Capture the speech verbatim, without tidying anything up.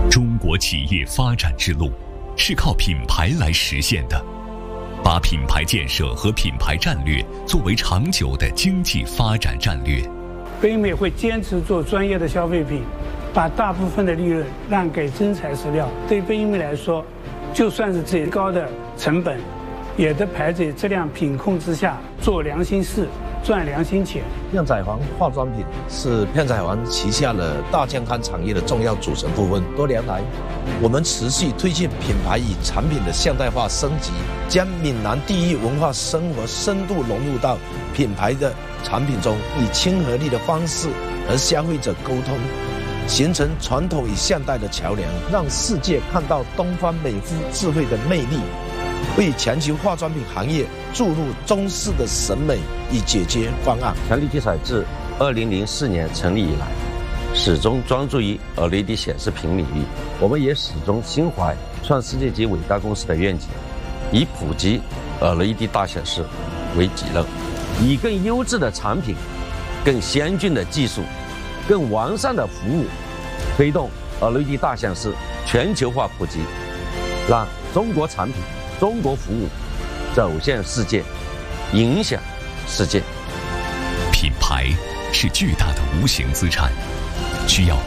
中国企业发展之路是靠品牌来实现的，把品牌建设和品牌战略作为长久的经济发展战略。 北美会坚持做专业的消费品，把大部分的利润让给真材实料。对北美来说，就算是最高的成本，也得排在质量品控之下，做良心事，赚良心钱。 片仔癀化妆品是片仔癀旗下的大健康产业的重要组成部分。多年来，我们持续推进品牌与产品的现代化升级，将闽南地域文化生活深度融入到品牌的产品中，以亲和力的方式和消费者沟通，形成传统与现代的桥梁，让世界看到东方美肤智慧的魅力，为全球化妆品行业注入中式的审美与解决方案。 强力集采自二零零四年成立以来，始终专注于 L E D 显示屏领域。我们也始终心怀创世界级伟大公司的愿景，以普及 L E D 大显示为己任，以更优质的产品、更先进的技术、更完善的服务，推动 L E D 大显示全球化普及，让中国产品、中国服务走向世界，影响世界。 品牌是巨大的无形资产，需要